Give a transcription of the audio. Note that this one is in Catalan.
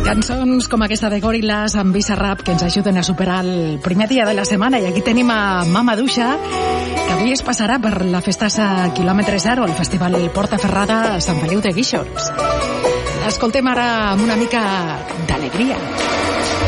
Cançons com aquesta de Gorillaz amb Bizarrap que ens ajuden a superar el primer dia de la setmana. I aquí tenim a Mama Duixa, que avui es passarà per la festassa quilòmetre zero, el festival Portaferrada a Sant Feliu de Guíxols. L'escoltem ara amb una mica d'alegria.